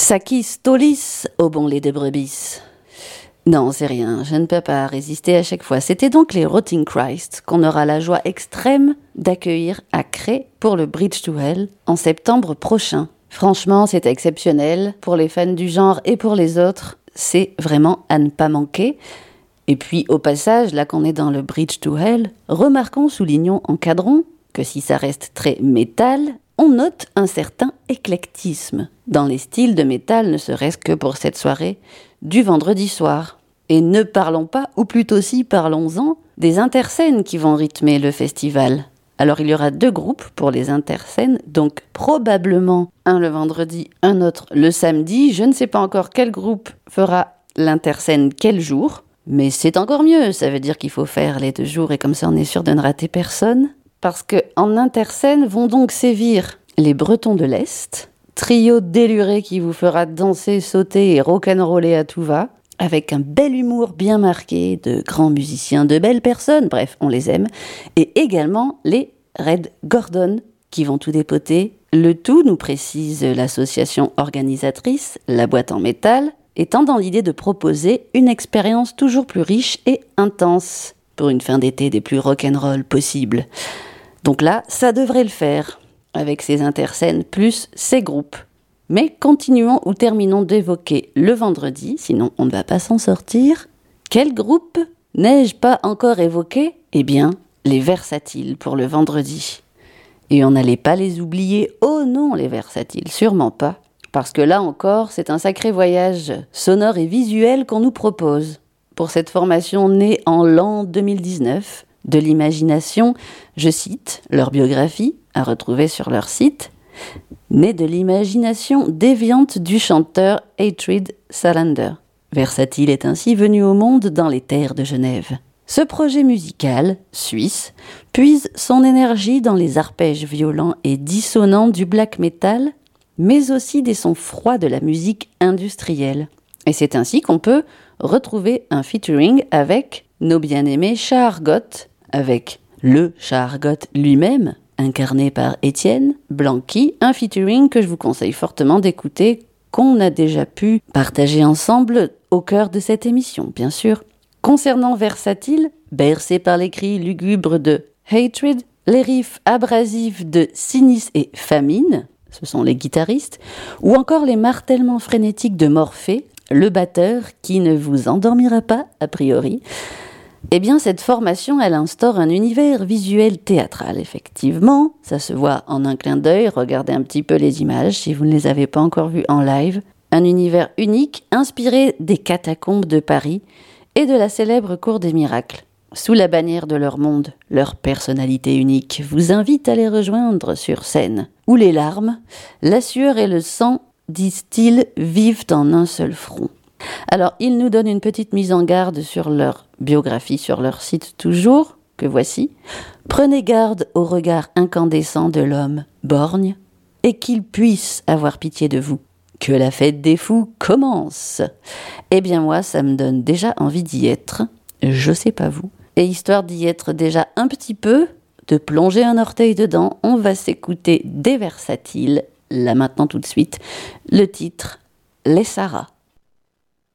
Sakis Tolis, au bon lait de brebis. Non, c'est rien, je ne peux pas résister à chaque fois. C'était donc les Rotting Christ qu'on aura la joie extrême d'accueillir à Cré pour le Bridge to Hell en septembre prochain. Franchement, c'est exceptionnel pour les fans du genre et pour les autres. C'est vraiment à ne pas manquer. Et puis, au passage, là qu'on est dans le Bridge to Hell, remarquons, soulignons, encadrons que si ça reste très métal, on note un certain éclectisme dans les styles de métal, ne serait-ce que pour cette soirée du vendredi soir. Et ne parlons pas, ou plutôt si parlons-en, des interscènes qui vont rythmer le festival. Alors il y aura 2 groupes pour les interscènes, donc probablement un le vendredi, un autre le samedi. Je ne sais pas encore quel groupe fera l'interscène quel jour, mais c'est encore mieux, ça veut dire qu'il faut faire les 2 jours et comme ça on est sûr de ne rater personne. Parce qu'en interscène vont donc sévir les Bretons de l'Est, trio déluré qui vous fera danser, sauter et rock'n'roller à tout va, avec un bel humour bien marqué, de grands musiciens, de belles personnes, bref, on les aime, et également les Red Gordon qui vont tout dépoter. Le tout, nous précise l'association organisatrice, la boîte en métal, étant dans l'idée de proposer une expérience toujours plus riche et intense pour une fin d'été des plus rock'n'roll possibles. Donc là, ça devrait le faire, avec ces interscènes plus ces groupes. Mais continuons ou terminons d'évoquer le vendredi, sinon on ne va pas s'en sortir. Quel groupe n'ai-je pas encore évoqué ? Eh bien, les Versatiles pour le vendredi. Et on n'allait pas les oublier, oh non, les Versatiles, sûrement pas. Parce que là encore, c'est un sacré voyage sonore et visuel qu'on nous propose. Pour cette formation née en l'an 2019, de l'imagination, je cite leur biographie, à retrouver sur leur site, née de l'imagination déviante du chanteur Hatred Salander. Versatile est ainsi venu au monde dans les terres de Genève. Ce projet musical, suisse, puise son énergie dans les arpèges violents et dissonants du black metal, mais aussi des sons froids de la musique industrielle. Et c'est ainsi qu'on peut retrouver un featuring avec nos bien-aimés Chargot, avec le Chargot lui-même, incarné par Étienne Blanqui, un featuring que je vous conseille fortement d'écouter, qu'on a déjà pu partager ensemble au cœur de cette émission, bien sûr. Concernant Versatile, bercé par les cris lugubres de Hatred, les riffs abrasifs de Sinis et Famine, ce sont les guitaristes, ou encore les martèlements frénétiques de Morphée, le batteur qui ne vous endormira pas, a priori. Eh bien, cette formation, elle instaure un univers visuel théâtral, effectivement. Ça se voit en un clin d'œil, regardez un petit peu les images si vous ne les avez pas encore vues en live. Un univers unique, inspiré des catacombes de Paris et de la célèbre Cour des Miracles. Sous la bannière de leur monde, leur personnalité unique vous invite à les rejoindre sur scène, où les larmes, la sueur et le sang, disent-ils, vivent en un seul front. Alors, ils nous donnent une petite mise en garde sur leur biographie, sur leur site toujours, que voici. Prenez garde au regard incandescent de l'homme borgne, et qu'il puisse avoir pitié de vous. Que la fête des fous commence. Eh bien moi, ça me donne déjà envie d'y être, je sais pas vous. Et histoire d'y être déjà un petit peu, de plonger un orteil dedans, on va s'écouter des Versatiles, là maintenant tout de suite, le titre « Les Saras ».